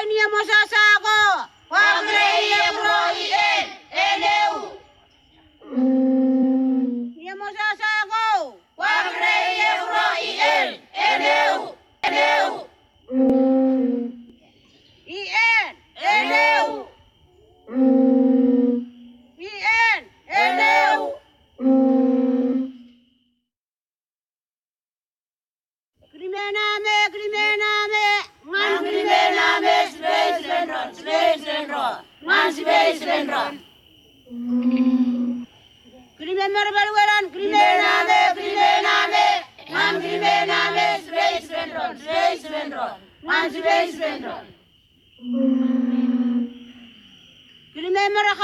ini ya mosasako. Wagrei Ebroien Eneu. Ia mosasako. Wagrei Ebroien Eneu. Eneu. Ien Eneu. Ien Eneu. Krimename, krimename, ngan krimename, space rendron, ngan space rendron. Krimemer balweran, krimename, krimename, ngan krimename, space rendron, ngan space rendron. Krimemer